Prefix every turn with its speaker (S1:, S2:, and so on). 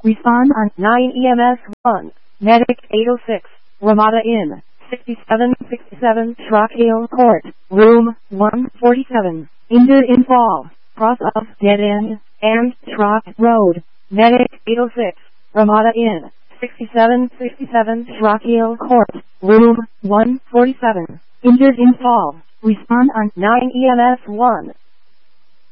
S1: Respond on 9 EMS 1. Medic 806. Ramada Inn. 6767 Shrock Hill Court. Room 147. Injured in fall. Cross of Dead End and Shrock Road. Medic 806. Ramada Inn. 6767 Shrock Hill Court. Room 147. Injured in fall. Respond on 9 EMS 1.